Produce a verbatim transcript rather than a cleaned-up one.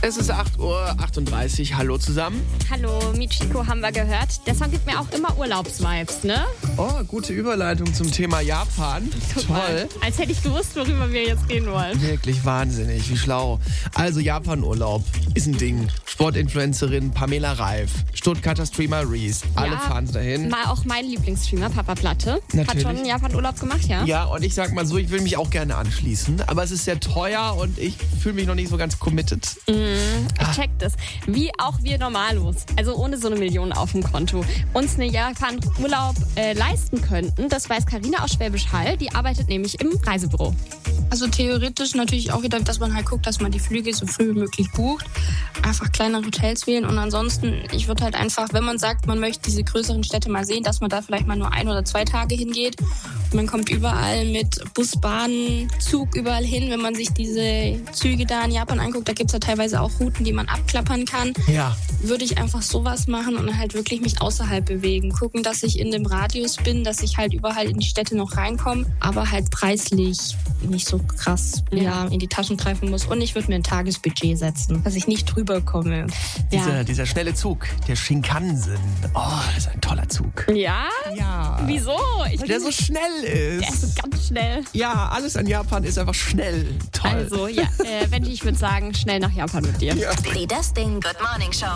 Es ist acht Uhr achtunddreißig. Hallo zusammen. Hallo, Michiko haben wir gehört. Der Song gibt mir auch immer Urlaubsvibes, ne? Oh, gute Überleitung zum Thema Japan. Guck Toll. mal, als hätte ich gewusst, worüber wir jetzt reden wollen. Wirklich wahnsinnig, wie schlau. Also Japan-Urlaub ist ein Ding. Sportinfluencerin Pamela Reif, Stuttgarter Streamer Reese, alle Ja, fahren dahin. Mal auch mein Lieblingsstreamer, Papa Platte. Natürlich. Hat schon einen Japan-Urlaub gemacht, ja? Ja, und ich sag mal so, ich will mich auch gerne anschließen, aber es ist sehr teuer und ich fühle mich noch nicht so ganz committed. Ich check das. Wie auch wir Normalos. Also ohne so eine Million auf dem Konto. Uns einen Japan-Urlaub äh, leisten könnten, das weiß Carina aus Schwäbisch Hall. Die arbeitet nämlich im Reisebüro. Also theoretisch natürlich auch wieder, dass man halt guckt, dass man die Flüge so früh wie möglich bucht. Einfach kleinere Hotels wählen und ansonsten, ich würde halt einfach, wenn man sagt, man möchte diese größeren Städte mal sehen, dass man da vielleicht mal nur ein oder zwei Tage hingeht. Und man kommt überall mit Bus, Bahn, Zug überall hin. Wenn man sich diese Züge da in Japan anguckt, da gibt es ja teilweise auch Routen, die man abklappern kann. Ja. Würde ich einfach sowas machen und halt wirklich mich außerhalb bewegen. Gucken, dass ich in dem Radius bin, dass ich halt überall in die Städte noch reinkomme, aber halt preislich nicht so krass ja. Ja, in die Taschen greifen muss. Und ich würde mir ein Tagesbudget setzen, dass ich nicht drüber komme. Dieser, Ja. dieser schnelle Zug, der Shinkansen. Oh, das ist ein toller Zug. Ja? Ja. Wieso? Ich Weil der so schnell ist. Der ist so ganz schnell. Ja, alles an Japan ist einfach schnell. Toll. Also, ja, äh, wenn ich würde sagen, schnell nach Japan mit dir. Ja. Die Das Ding Good Morning Show.